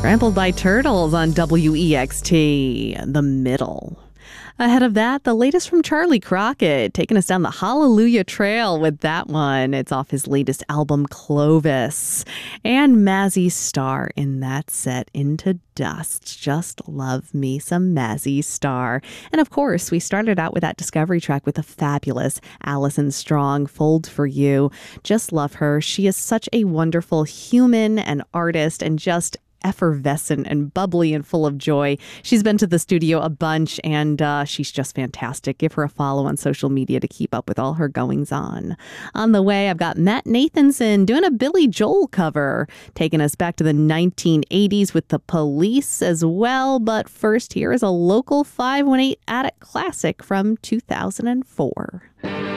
Trampled by Turtles on WEXT, The Middle. Ahead of that, the latest from Charlie Crockett, taking us down the Hallelujah Trail with that one. It's off his latest album, Clovis. And Mazzy Star in that set, Into Dust. Just love me some Mazzy Star. And of course, we started out with that discovery track with the fabulous Alison Strong, Fold for You. Just love her. She is such a wonderful human and artist, and just effervescent and bubbly and full of joy. She's been to the studio a bunch, and she's just fantastic. Give her a follow on social media to keep up with all her goings on. On the way, I've got Matt Nathanson doing a Billy Joel cover, taking us back to the 1980s with The Police as well. But first, here is a local 518 Attic classic from 2004.